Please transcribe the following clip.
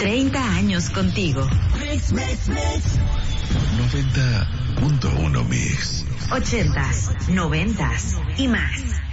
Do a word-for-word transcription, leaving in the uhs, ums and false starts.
treinta años contigo. Mix, mix, mix. noventa punto uno Mix. ochentas, noventas y más.